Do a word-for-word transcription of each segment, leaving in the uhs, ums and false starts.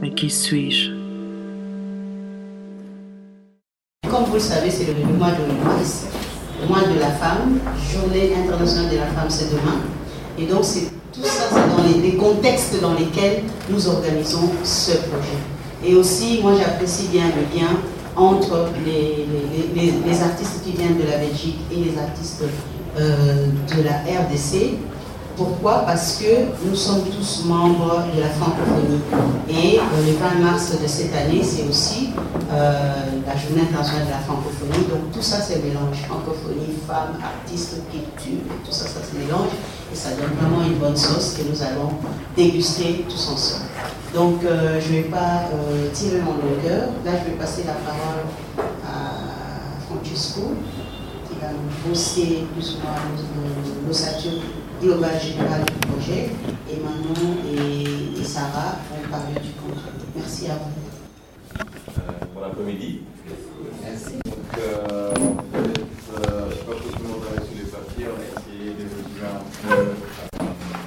Mais qui suis-je? Comme vous le savez, c'est le mois de mars, le mois de la femme, journée internationale de la femme, c'est demain. Et donc, c'est, tout ça, c'est dans les, les contextes dans lesquels nous organisons ce projet. Et aussi, moi, j'apprécie bien le lien entre les, les, les, les artistes qui viennent de la Belgique et les artistes euh, de la R D C. Pourquoi? Parce que nous sommes tous membres de la francophonie. Et euh, le vingt mars de cette année, c'est aussi euh, la journée internationale de la francophonie. Donc tout ça, c'est mélange. Francophonie, femmes, artistes, culture, tout ça, ça se mélange. Et ça donne vraiment une bonne sauce que nous allons déguster tous ensemble. Donc euh, je ne vais pas euh, tirer mon longueur. Là, je vais passer la parole à Francesco, qui va nous bosser plus ou moins l'ossature global général du projet, et Manon et, et Sarah vont parler du contrat. Merci à vous. Euh, bon après-midi. Merci. Donc, euh, euh, je crois que tout le monde a reçu les papiers, on a essayé de résumer un peu euh,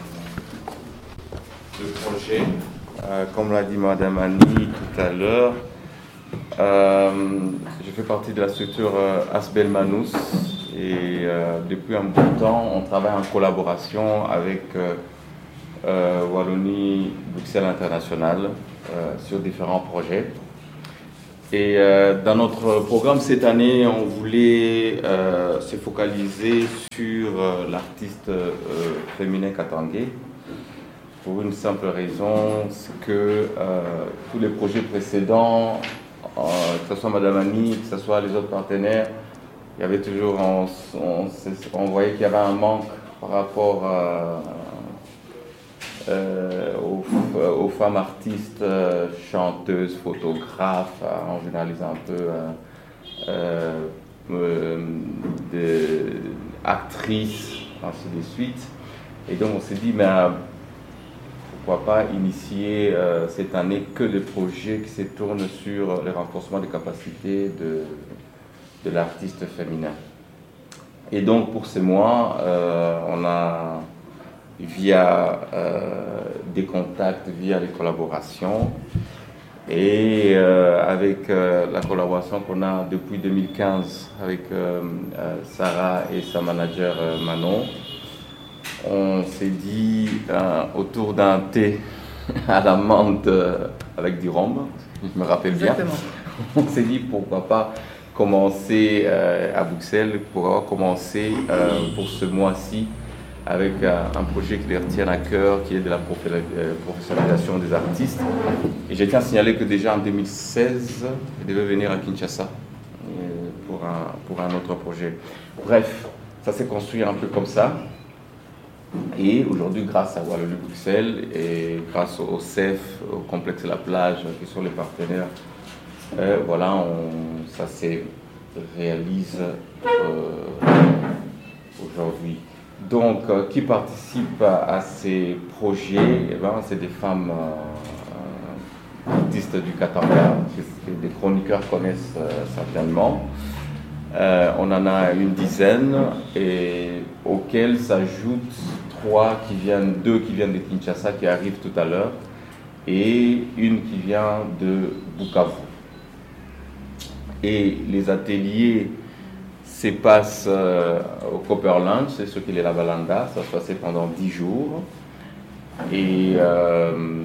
le projet. Euh, comme l'a dit Madame Annie tout à l'heure, euh, je fais partie de la structure euh, Asbel Manus. Et euh, depuis un bout de temps, on travaille en collaboration avec euh, euh, Wallonie Bruxelles International euh, sur différents projets. Et euh, dans notre programme cette année, on voulait euh, se focaliser sur euh, l'artiste euh, féminin katangais pour une simple raison, c'est que euh, tous les projets précédents, euh, que ce soit Madame Annie, que ce soit les autres partenaires, il y avait toujours, on, on, on voyait qu'il y avait un manque par rapport à, euh, aux, aux femmes artistes, euh, chanteuses, photographes, en généralisant un peu, euh, euh, des actrices, ainsi de suite. Et donc on s'est dit, mais pourquoi pas initier euh, cette année que des projets qui se tournent sur le renforcement des capacités de de l'artiste féminin. Et donc pour ce mois, euh, on a, via euh, des contacts, via les collaborations, et euh, avec euh, la collaboration qu'on a depuis deux mille quinze avec euh, euh, Sarah et sa manager euh, Manon, on s'est dit euh, autour d'un thé à la menthe euh, avec du rhum, je me rappelle Exactement. bien, on s'est dit pourquoi pas commencer euh, à Bruxelles, pour avoir commencé euh, pour ce mois-ci avec euh, un projet qui les retient à cœur, qui est de la professionnalisation des artistes. Et je tiens à signaler que déjà en deux mille seize, je devais venir à Kinshasa euh, pour, un, pour un autre projet. Bref, ça s'est construit un peu comme ça. Et aujourd'hui, grâce à Wallonie Bruxelles et grâce au C E F, au complexe La Plage, qui sont les partenaires, Euh, voilà, on, ça se réalise euh, aujourd'hui. Donc, euh, qui participe à, à ces projets, eh ben, c'est des femmes euh, artistes du Katanga, que des chroniqueurs connaissent euh, certainement. Euh, on en a une dizaine, et auxquelles s'ajoutent trois qui viennent, deux qui viennent de Kinshasa, qui arrivent tout à l'heure, et une qui vient de Bukavu. Et les ateliers se passent euh, au Copper Lunch, c'est ce qu'il est la Balanda, ça se passait pendant dix jours. Et euh,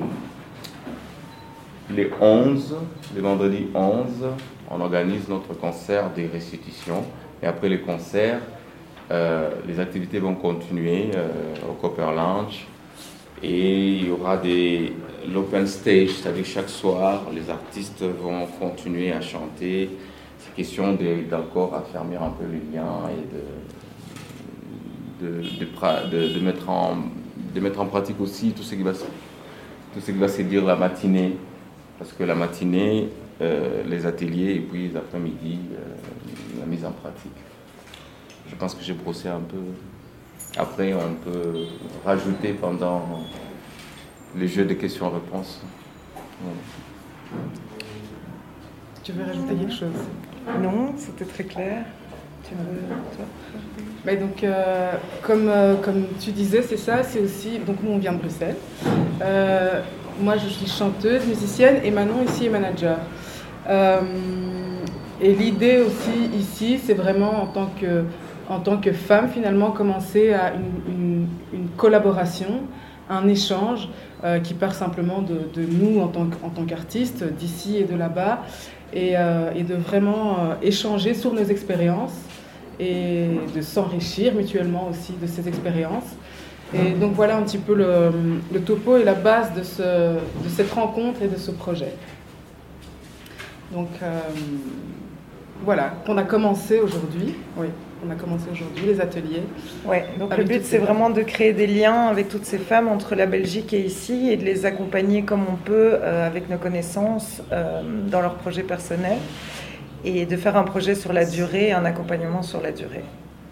les onze, le vendredi onze, on organise notre concert des restitutions. Et après les concerts, euh, les activités vont continuer euh, au Copper Lunch. Et il y aura des l'open stage, c'est-à-dire chaque soir, les artistes vont continuer à chanter. C'est question d'encore affermir un peu les liens et de, de, de, de, de, mettre en, de mettre en pratique aussi tout ce qui va, tout ce qui va se dire la matinée. Parce que la matinée, euh, les ateliers et puis les après-midi, euh, la mise en pratique. Je pense que j'ai brossé un peu. Après, on peut rajouter pendant les jeux de questions-réponses. Ouais. Tu veux rajouter quelque chose? Non, c'était très clair. Tu veux, toi? Mais donc, euh, comme, euh, comme tu disais, c'est ça, c'est aussi... Donc, nous, on vient de Bruxelles. Euh, moi je suis chanteuse, musicienne et Manon ici est manager. Euh, et l'idée aussi ici, c'est vraiment en tant que, en tant que femme finalement commencer à une, une, une collaboration, un échange euh, qui part simplement de, de nous en tant, en tant qu'artistes, d'ici et de là-bas, et, euh, et de vraiment euh, échanger sur nos expériences et de s'enrichir mutuellement aussi de ces expériences. Et donc voilà un petit peu le, le topo et la base de, ce, de cette rencontre et de ce projet. Donc euh, voilà, qu'on a commencé aujourd'hui. Oui, on a commencé aujourd'hui les ateliers. Ouais, donc le but c'est vraiment de créer des liens avec toutes ces femmes entre la Belgique et ici et de les accompagner comme on peut euh, avec nos connaissances euh, dans leurs projets personnels et de faire un projet sur la durée, un accompagnement sur la durée.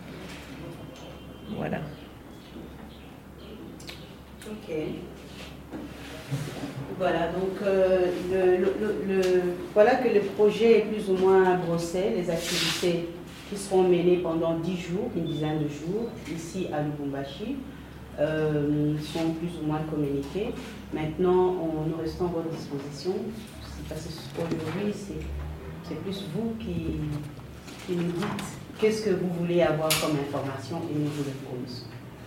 Voilà. Ok. Voilà, donc euh, le, le, le, voilà que le projet est plus ou moins brossé, les activités qui seront menées pendant dix jours, une dizaine de jours, ici à Lubumbashi, euh, sont plus ou moins communiquées. Maintenant, on, nous restons à votre disposition. Parce qu'aujourd'hui, c'est, c'est plus vous qui, qui nous dites qu'est-ce que vous voulez avoir comme information et nous vous le fournissons.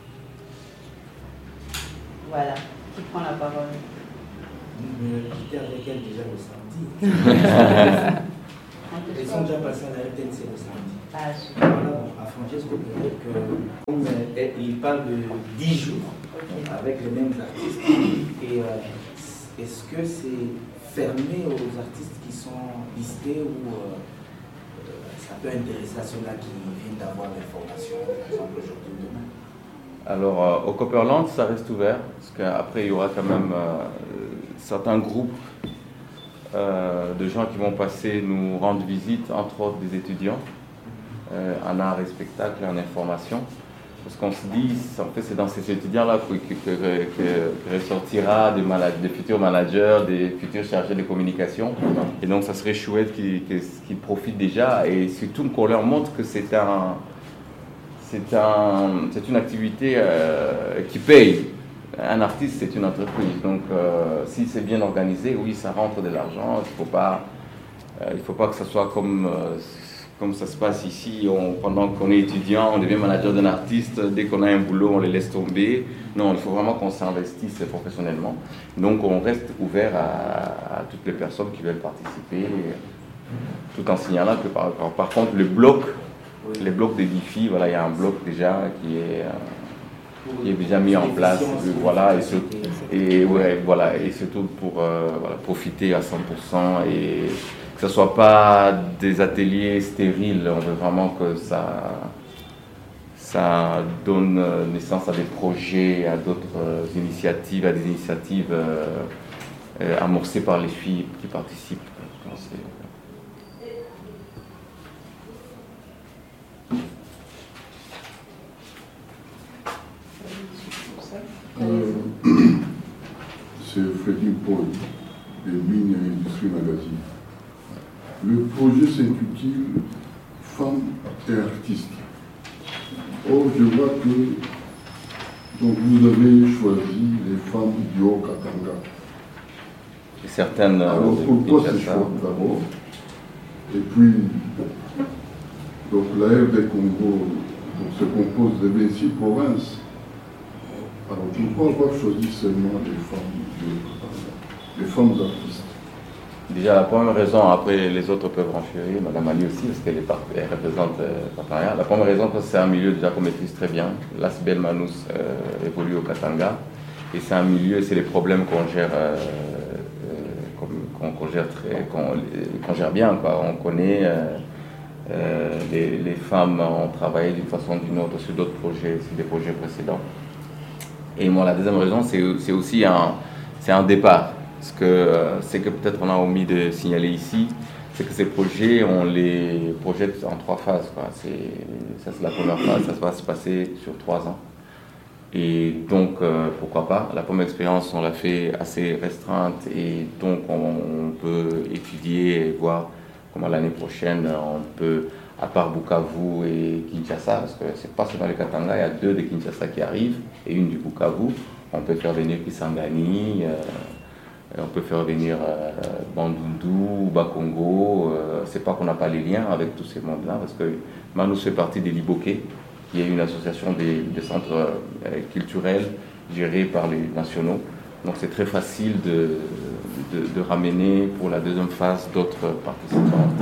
Voilà. Qui prend la parole? J'étais avec elle déjà le samedi. Ils sont déjà passés à la R T N C le samedi. Ah, super. Voilà, à Francesco, comme il parle de dix jours okay. avec les mêmes artistes, et euh, est-ce que c'est fermé aux artistes qui sont listés ou euh, ça peut intéresser à ceux-là qui viennent d'avoir l'information, par exemple aujourd'hui ou demain? Alors, euh, au Copperland, ça reste ouvert, parce qu'après, il y aura quand même euh, certains groupes euh, de gens qui vont passer nous rendre visite, entre autres des étudiants, euh, en art et spectacle, en information. Parce qu'on se dit, en fait, c'est dans ces étudiants-là que, que, que, que ressortira des, manag- des futurs managers, des futurs chargés de communication. Et donc, ça serait chouette qu'ils, qu'ils profitent déjà, et surtout qu'on leur montre que c'est un... C'est, un, c'est une activité euh, qui paye. Un artiste, c'est une entreprise. Donc, euh, si c'est bien organisé, oui, ça rentre de l'argent. Il ne faut pas, euh, il faut pas que ça soit comme, euh, comme ça se passe ici. On, pendant qu'on est étudiant, on devient manager d'un artiste. Dès qu'on a un boulot, on les laisse tomber. Non, il faut vraiment qu'on s'investisse professionnellement. Donc, on reste ouvert à, à toutes les personnes qui veulent participer, tout en signalant que, par, par contre, le bloc, les blocs des défis, voilà, il y a un bloc déjà qui est, euh, qui est déjà mis en place, voilà, et, surtout, et, ouais, voilà, et surtout pour euh, voilà, profiter à cent pour cent et que ce ne soit pas des ateliers stériles. On veut vraiment que ça, ça donne naissance à des projets, à d'autres initiatives, à des initiatives euh, euh, amorcées par les filles qui participent. Euh, c'est Freddy Paul, de Mines et Industrie Magazine. Le projet s'intitule Femmes et artistes. Or, je vois que donc, vous avez choisi les femmes du Haut-Katanga. Et certaines. Alors, pourquoi ce choix d'abord? Et puis, donc, la R D Congo donc, se compose de vingt-six provinces. Alors, pourquoi avoir choisi seulement des femmes, des femmes artistes? Déjà, la première raison, après les autres peuvent renchérir, Madame Ali aussi, parce qu'elle est part, elle représente le euh, partenariat. La première raison, parce que c'est un milieu déjà qu'on maîtrise très bien. L'Asbel Manous euh, évolue au Katanga. Et c'est un milieu, c'est les problèmes qu'on gère, euh, euh, qu'on, qu'on, gère très, qu'on, qu'on gère bien, quoi. On connaît, euh, euh, les, les femmes ont travaillé d'une façon ou d'une autre sur d'autres projets, sur des projets précédents. Et moi, la deuxième raison, c'est, c'est aussi un, c'est un départ. Ce que, euh, c'est que peut-être on a omis de signaler ici, c'est que ces projets, on les projette en trois phases, quoi. C'est, ça, c'est la première phase, ça va se passer sur trois ans. Et donc, euh, pourquoi pas, la première expérience, on l'a fait assez restreinte, et donc on, on peut étudier et voir comment l'année prochaine, on peut, à part Bukavu et Kinshasa, parce que c'est pas seulement les Katanga, il y a deux de Kinshasa qui arrivent, et une du Bukavu, on peut faire venir Kisangani, euh, on peut faire venir euh, Bandundu, Bakongo. Euh, c'est pas qu'on n'a pas les liens avec tous ces mondes-là, parce que Manus fait partie des Liboké, qui est une association des, des centres euh, culturels gérés par les nationaux. Donc c'est très facile de, de, de ramener pour la deuxième phase d'autres participants.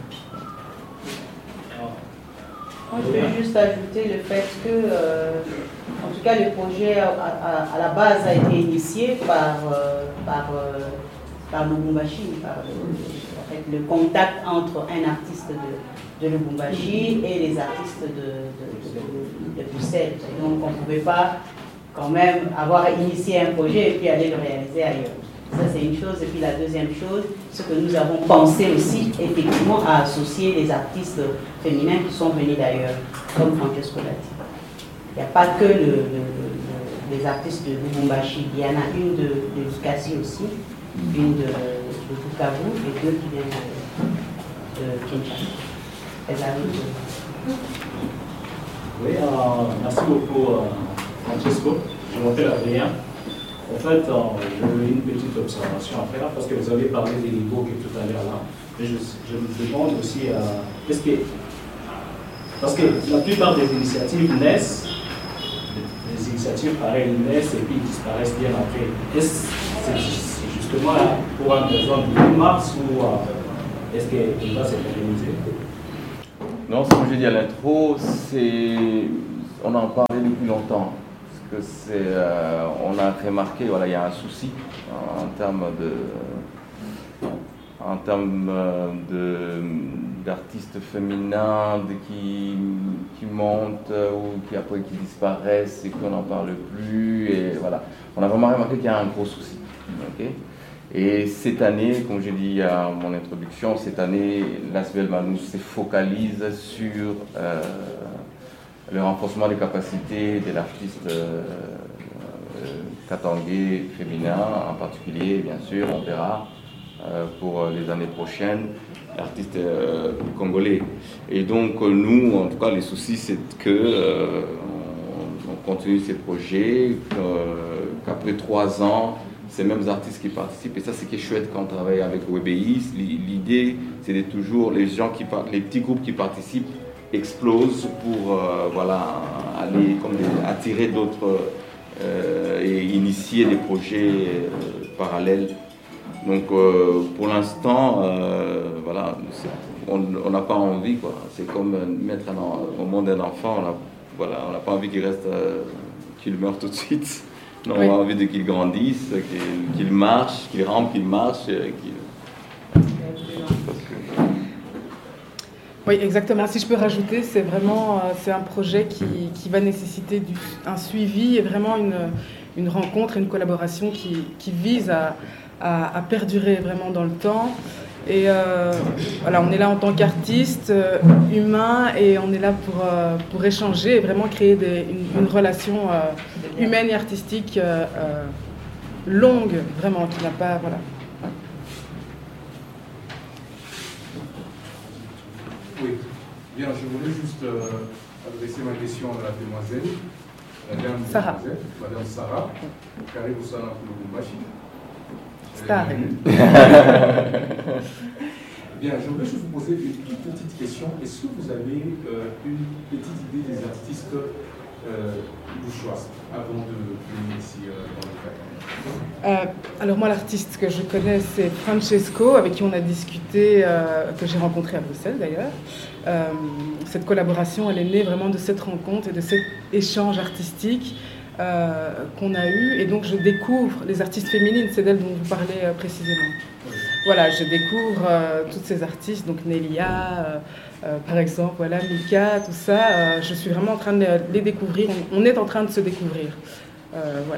Moi, je vais juste ajouter le fait que, euh, en tout cas, le projet à, à, à la base a été initié par, euh, par, euh, par Lubumbashi, par le, en fait, le contact entre un artiste de, de Lubumbashi et les artistes de, de, de, de Bruxelles. Et donc, on ne pouvait pas quand même avoir initié un projet et puis aller le réaliser ailleurs. Ça, c'est une chose. Et puis la deuxième chose, c'est que nous avons pensé aussi, effectivement, à associer les artistes féminins qui sont venus d'ailleurs, comme Francesco l'a dit. Il n'y a pas que le, le, le, les artistes de Lubumbashi. Il y en a une de, de Lukasi aussi, une de, de Bukavu et deux qui viennent de, de Kinshasa. Elles arrivent de... Oui, euh, merci beaucoup, euh, Francesco. Je m'appelle Adrien. En fait, euh, j'ai une petite observation à faire parce que vous avez parlé des Liboké tout à l'heure là. Mais je, je me demande aussi, euh, est-ce que, parce que la plupart des initiatives naissent, des initiatives pareilles naissent et puis disparaissent bien après. Est-ce que c'est justement pour une raison de mars ou euh, est-ce qu'il va se pérenniser? Non, ce que j'ai dit à l'intro, c'est, on en parlait depuis longtemps. Que c'est, euh, on a remarqué, voilà, il y a un souci en, en termes de, en termes de d'artistes féminins de, qui qui montent ou qui après qui disparaissent et qu'on n'en parle plus, et voilà, on a vraiment remarqué qu'il y a un gros souci. Okay. Et cette année, comme j'ai dit à mon introduction, cette année, l'Asbel Manus se focalise sur euh, le renforcement des capacités de l'artiste euh, euh, katangais féminin, en particulier, bien sûr, on verra euh, pour les années prochaines, l'artiste euh, congolais. Et donc, nous, en tout cas, les soucis, c'est que euh, on, on continue ces projets, qu'après trois ans, ces mêmes artistes qui participent, et ça, c'est qui est chouette quand on travaille avec Webéis. L'idée, c'est de toujours les gens qui les petits groupes qui participent explose pour euh, voilà, aller comme des, attirer d'autres euh, et initier des projets euh, parallèles. Donc euh, pour l'instant, euh, voilà, on n'a pas envie, quoi. C'est comme mettre un, au monde un enfant, on n'a voilà, on n'a pas envie qu'il reste, euh, qu'il meure tout de suite. Non, oui. On a envie de qu'il grandisse, qu'il qu'il marche, qu'il rampe, qu'il marche, qu'il... Oui, exactement. Si je peux rajouter, c'est vraiment euh, c'est un projet qui, qui va nécessiter du, un suivi et vraiment une, une rencontre, une collaboration qui, qui vise à, à, à perdurer vraiment dans le temps. Et euh, voilà, on est là en tant qu'artiste euh, humain et on est là pour, euh, pour échanger et vraiment créer des, une, une relation euh, humaine et artistique euh, euh, longue, vraiment, qui n'a pas... Voilà. Oui, bien, je voulais juste euh, adresser ma question à la demoiselle, Madame Sarah, demoiselle, Madame Sarah, Karibu sana Lubumbashi. Star. Bien, je voulais juste vous poser une toute petite question. Est-ce que vous avez euh, une petite idée des artistes euh, louchois avant de venir ici euh, dans le cadre? Euh, alors moi, l'artiste que je connais, c'est Francesco, avec qui on a discuté, euh, que j'ai rencontré à Bruxelles d'ailleurs. Euh, cette collaboration, elle est née vraiment de cette rencontre et de cet échange artistique euh, qu'on a eu. Et donc je découvre les artistes féminines, c'est d'elles dont vous parlez euh, précisément. Oui. Voilà, je découvre euh, toutes ces artistes, donc Nelia, euh, euh, par exemple, voilà, Mika, tout ça. Euh, je suis vraiment en train de les découvrir. On, on est en train de se découvrir. Euh, voilà.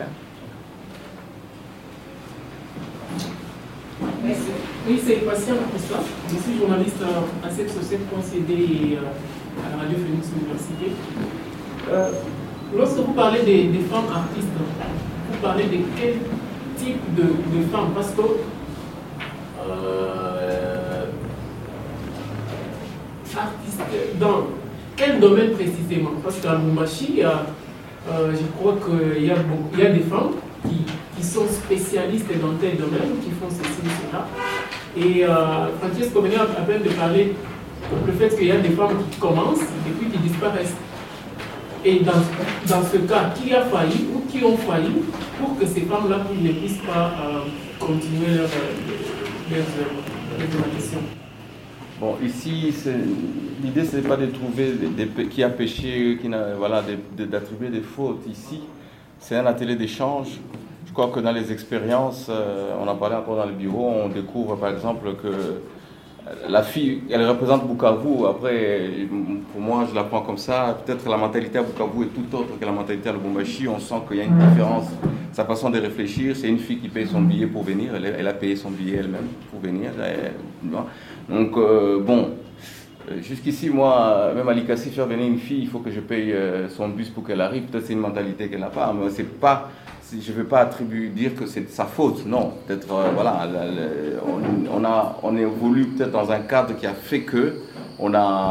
Oui, c'est Patient Christophe. Je suis journaliste à cette société concédée et à la Radio Phoenix Université. Euh, lorsque vous parlez des, des femmes artistes, vous parlez de quel type de, de femmes? Parce que euh, artiste, dans quel domaine précisément? Parce qu'à Lubumbashi, euh, je crois qu'il y, y a des femmes qui qui sont spécialistes dans tel domaine, qui font ceci ou cela. Et euh, Francesco venait à peine de parler le fait qu'il y a des femmes qui commencent et puis qui disparaissent. Et dans, dans ce cas, qui a failli ou qui ont failli pour que ces femmes-là ne puissent pas euh, continuer leur, leur, leur, leur éducation. Bon, ici, l'idée, ce n'est pas de trouver des, des, qui a péché, qui n'a, voilà, d'attribuer des fautes. Ici, c'est un atelier d'échange. Je crois que dans les expériences, euh, on en parlait encore dans le bureau, on découvre par exemple que la fille, elle représente Bukavu. Après, pour moi, je la prends comme ça. Peut-être la mentalité à Bukavu est tout autre que la mentalité à Lubumbashi. On sent qu'il y a une différence. Sa façon de réfléchir, c'est une fille qui paye son billet pour venir. Elle, elle a payé son billet elle-même pour venir. Elle, donc, euh, bon, jusqu'ici, moi, même à l'Ikassi, faire venir une fille, il faut que je paye son bus pour qu'elle arrive. Peut-être c'est une mentalité qu'elle n'a pas, mais c'est pas... Je ne veux pas attribuer, dire que c'est de sa faute, non. Peut-être, euh, voilà, le, le, on, on, a, on évolue peut-être dans un cadre qui a fait que on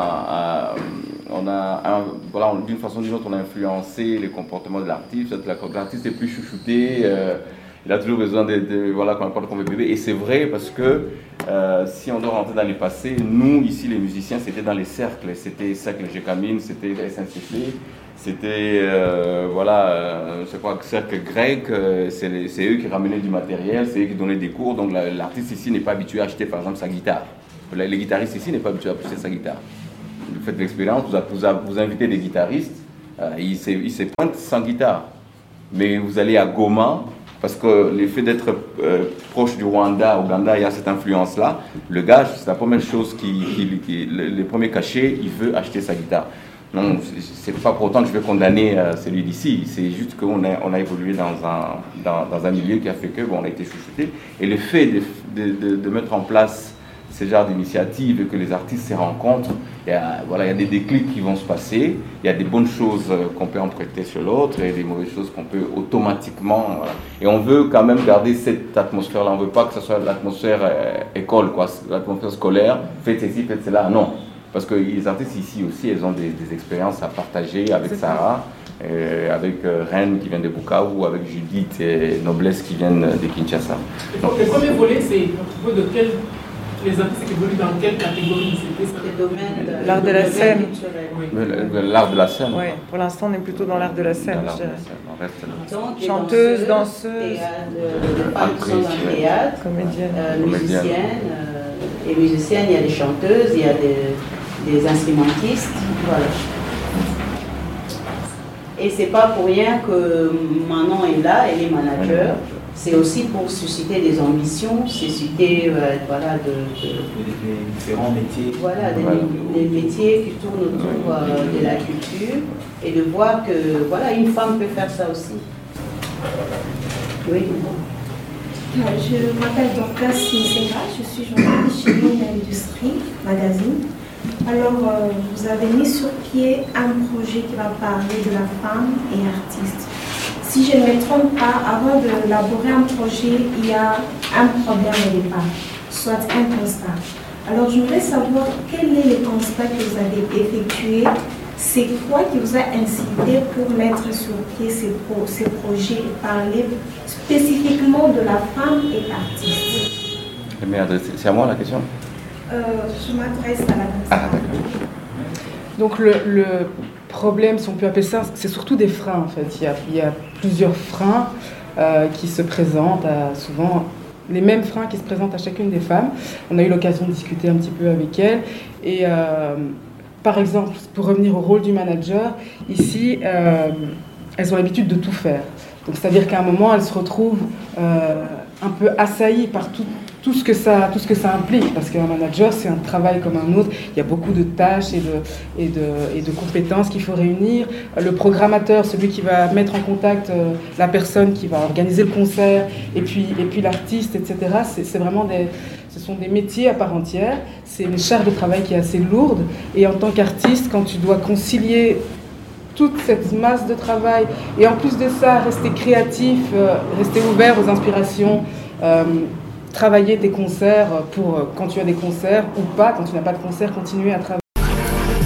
a, euh, on a un, voilà, d'une façon ou d'une autre, on a influencé les comportements de l'artiste. Peut-être l'artiste est plus chouchouté, euh, il a toujours besoin de, de voilà, qu'on appelle comme un bébé. Et c'est vrai parce que euh, si on doit rentrer dans les passés, nous, ici, les musiciens, c'était dans les cercles. C'était Cercle Gécamine, c'était S N C C. C'était, euh, voilà, euh, je crois que cercle grec, euh, c'est eux qui ramenaient du matériel, c'est eux qui donnaient des cours. Donc l'artiste ici n'est pas habitué à acheter, par exemple, sa guitare. Les, les guitaristes ici n'est pas habitué à acheter sa guitare. Vous faites l'expérience, vous, vous, vous invitez des guitaristes, euh, ils se pointent sans guitare. Mais vous allez à Goma, parce que l'effet d'être euh, proche du Rwanda, Ouganda, il y a cette influence-là. Le gars, c'est la première chose qui, qui, qui le, le premier cachet, il veut acheter sa guitare. Non, c'est pas pour autant que je vais condamner euh, celui d'ici, c'est juste qu'on a, on a évolué dans un, dans, dans un milieu qui a fait que bon, on a été chouchouté. Et le fait de, de, de, de mettre en place ce genre d'initiative et que les artistes se rencontrent, il y a, voilà, il y a des déclics qui vont se passer, il y a des bonnes choses qu'on peut emprunter sur l'autre et des mauvaises choses qu'on peut automatiquement... Voilà. Et on veut quand même garder cette atmosphère-là, on ne veut pas que ce soit l'atmosphère euh, école, quoi, l'atmosphère scolaire, faites ceci, faites cela, non. Parce que les artistes ici aussi, elles ont des, des expériences à partager avec Sarah, euh, avec euh, Rennes qui vient de Bukavu, avec Judith et Noblesse qui viennent de Kinshasa. Donc, le premier volet, c'est à propos de quel, les artistes qui évoluent dans quelle catégorie? C'était l'art de la scène. Oui. L'art de la scène. Oui, pour l'instant, on est plutôt dans l'art de la scène. Dans l'art de la scène. On reste là. Donc, chanteuse, danseuse, de femmes qui sont dans le théâtre, comédienne, euh, musicienne, euh, et musicienne, il y a des chanteuses, il y a des des instrumentistes, voilà. Et c'est pas pour rien que Manon est là, elle est manager. C'est aussi pour susciter des ambitions, susciter euh, voilà, de, de, des différents métiers. Voilà, des, voilà. des métiers qui tournent autour euh, de la culture et de voir que voilà, une femme peut faire ça aussi. Oui. Je m'appelle Dorcas Sinsenga, je suis journaliste chez Mine Industrie Magazine. Alors, euh, vous avez mis sur pied un projet qui va parler de la femme et artiste. Si je ne me trompe pas, avant d'élaborer un projet, il y a un problème au départ, soit un constat. Alors, je voudrais savoir quel est le constat que vous avez effectué, c'est quoi qui vous a incité pour mettre sur pied ces, pro ces projets et parler spécifiquement de la femme et l'artiste. C'est à moi la question? Euh, je m'adresse à la personne. Ah, Donc le, le problème, si on peut appeler ça, c'est surtout des freins en fait. Il y a, il y a plusieurs freins euh, qui se présentent, à, souvent les mêmes freins qui se présentent à chacune des femmes. On a eu l'occasion de discuter un petit peu avec elles. Et euh, par exemple, pour revenir au rôle du manager, ici, euh, elles ont l'habitude de tout faire. Donc c'est-à-dire qu'à un moment, elles se retrouvent euh, un peu assaillies par tout. Tout ce, que ça, tout ce que ça implique, parce qu'un manager, c'est un travail comme un autre. Il y a beaucoup de tâches et de, et de, et de compétences qu'il faut réunir. Le programmateur, celui qui va mettre en contact euh, la personne qui va organiser le concert, et puis, et puis l'artiste, et cetera. C'est vraiment des, ce sont des métiers à part entière. C'est une charge de travail qui est assez lourde. Et en tant qu'artiste, quand tu dois concilier toute cette masse de travail, et en plus de ça, rester créatif, euh, rester ouvert aux inspirations, euh, travailler tes concerts pour quand tu as des concerts ou pas, quand tu n'as pas de concert, continuer à travailler.